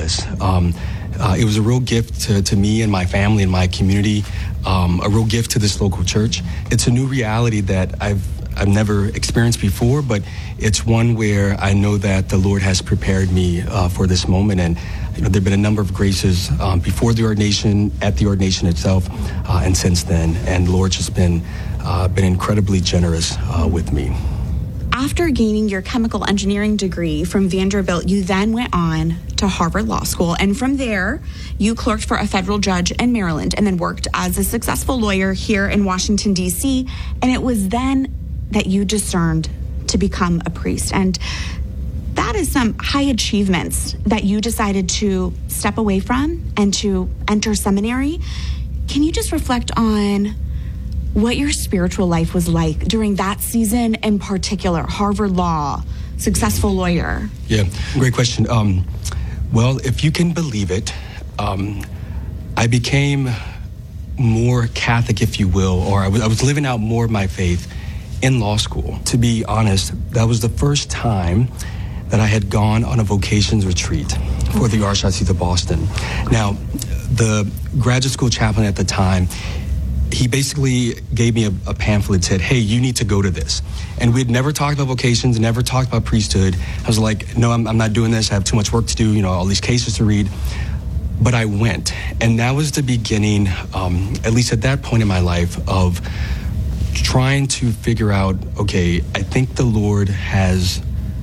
this. It was a real gift to me and my family and my community, a real gift to this local church. It's a new reality that I've never experienced before, but it's one where I know that the Lord has prepared me for this moment. And there have been a number of graces before the ordination, at the ordination itself, and since then. And the Lord's just been incredibly generous with me. After gaining your chemical engineering degree from Vanderbilt, you then went on to Harvard Law School. And from there, you clerked for a federal judge in Maryland and then worked as a successful lawyer here in Washington, D.C. And it was then that you discerned to become a priest. And that is some high achievements that you decided to step away from and to enter seminary. Can you just reflect on what your spiritual life was like during that season in particular? Harvard Law, successful lawyer. Yeah, great question. Well, if you can believe it, I became more Catholic, if you will, or I was living out more of my faith in law school. To be honest, that was the first time that I had gone on a vocations retreat for the Archdiocese of Boston. Now, the graduate school chaplain at the time, he basically gave me a pamphlet that said, hey, you need to go to this. And we'd never talked about vocations, never talked about priesthood. I was like, no, I'm not doing this. I have too much work to do, all these cases to read. But I went. And that was the beginning, at least at that point in my life, of trying to figure out, okay, I think the Lord has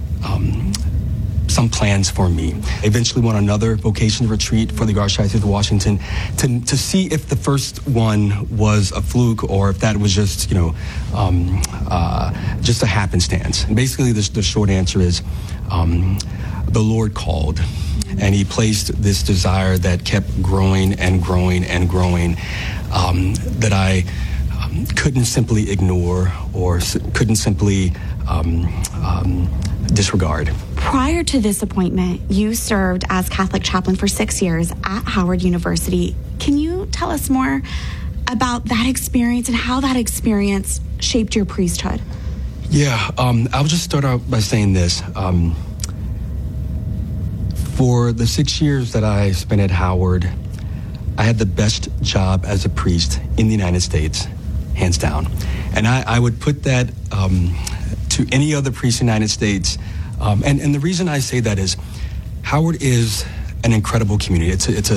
some plans for me. I eventually went on another vocation retreat for the Archdiocese of Washington to see if the first one was a fluke or if that was just, just a happenstance. And basically, the short answer is the Lord called, and He placed this desire that kept growing and growing and growing that I couldn't simply ignore or couldn't simply disregard. Prior to this appointment, you served as Catholic chaplain for 6 years at Howard University. Can you tell us more about that experience and how that experience shaped your priesthood? Yeah, I'll just start out by saying this. For the 6 years that I spent at Howard, I had the best job as a priest in the United States, hands down. And I would put that to any other priest in the United States. And the reason I say that is Howard is an incredible community.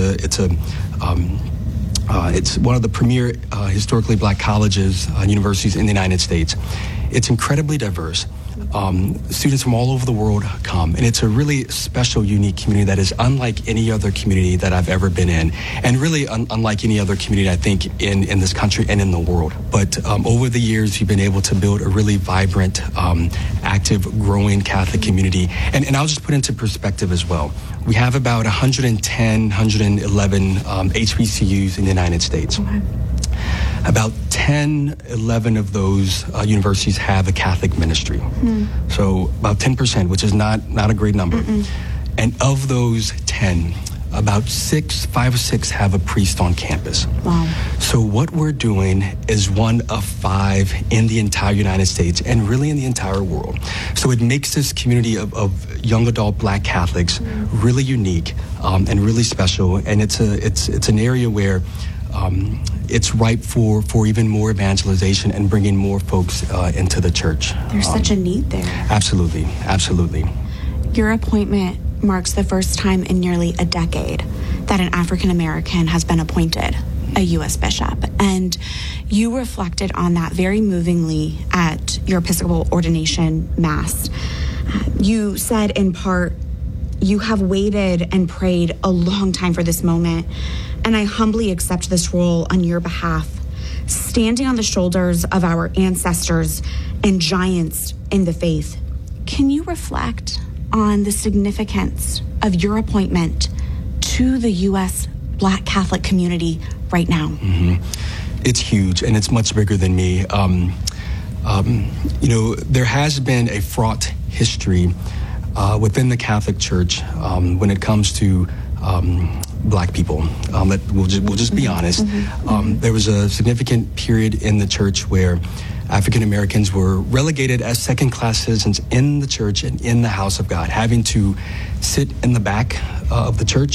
It's one of the premier historically black colleges and universities in the United States. It's incredibly diverse. Students from all over the world come, and it's a really special, unique community that is unlike any other community that I've ever been in, and really unlike any other community, I think, in this country and in the world. But over the years, we've been able to build a really vibrant, active, growing Catholic community. And I'll just put into perspective as well. We have about 110, 111 HBCUs in the United States. Okay. About 10, 11 of those universities have a Catholic ministry. So about 10%, which is not a great number. And of those 10, about 5 or 6 have a priest on campus. Wow. So what we're doing is one of 5 in the entire United States and really in the entire world. So it makes this community of young adult black Catholics really unique and really special. And it's an area where it's ripe for even more evangelization and bringing more folks into the church. There's such a need there. Absolutely, absolutely. Your appointment marks the first time in nearly a decade that an African American has been appointed a U.S. bishop. And you reflected on that very movingly at your Episcopal ordination mass. You said in part, you have waited and prayed a long time for this moment, and I humbly accept this role on your behalf, standing on the shoulders of our ancestors and giants in the faith. Can you reflect on the significance of your appointment to the U.S. Black Catholic community right now? It's huge, and it's much bigger than me. There has been a fraught history within the Catholic Church when it comes to black people. We'll just be honest. There was a significant period in the church where African Americans were relegated as second-class citizens in the church and in the house of God, having to sit in the back of the church